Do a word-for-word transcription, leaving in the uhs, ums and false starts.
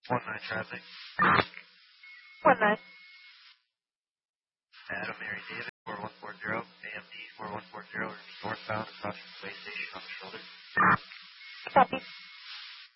One nine traffic. One nine. Adam Mary David, four one four zero, A M D four one four zero, northbound across the way station on the shoulder. Copy.